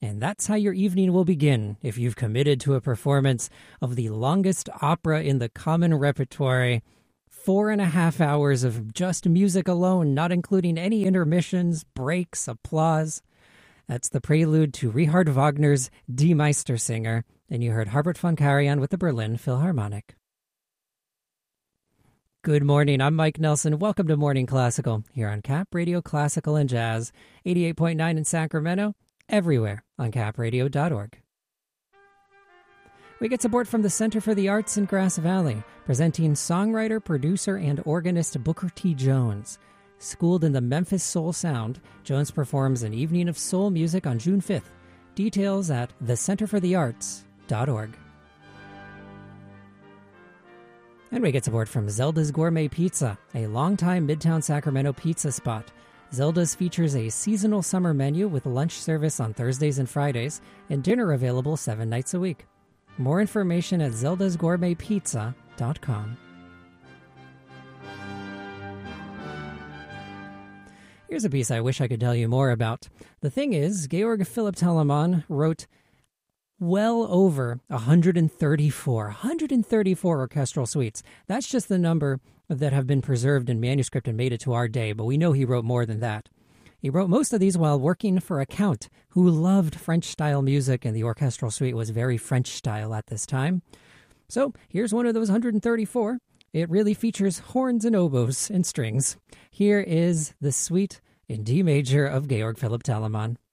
And that's how your evening will begin if you've committed to a performance of the longest opera in the common repertoire. 4.5 hours of just music alone, not including any intermissions, breaks, applause. That's the prelude to Richard Wagner's Die Meistersinger, and you heard Herbert von Karajan with the Berlin Philharmonic. Good morning, I'm Mike Nelson. Welcome to Morning Classical here on Cap Radio Classical and Jazz, 88.9 in Sacramento, everywhere on capradio.org. We get support from the Center for the Arts in Grass Valley, presenting songwriter, producer, and organist Booker T. Jones. Schooled in the Memphis Soul Sound, Jones performs an evening of soul music on June 5th. Details at thecenterforthearts.org. And we get support from Zelda's Gourmet Pizza, a longtime Midtown Sacramento pizza spot. Zelda's features a seasonal summer menu with lunch service on Thursdays and Fridays, and dinner available 7 nights a week. More information at zeldasgourmetpizza.com. Here's a piece I wish I could tell you more about. The thing is, Georg Philipp Telemann wrote well over 134 orchestral suites. That's just the number that have been preserved in manuscript and made it to our day, but we know he wrote more than that. He wrote most of these while working for a count who loved French-style music, and the orchestral suite was very French style at this time. So here's one of those 134. It really features horns and oboes and strings. Here is the suite in D major of Georg Philipp Telemann.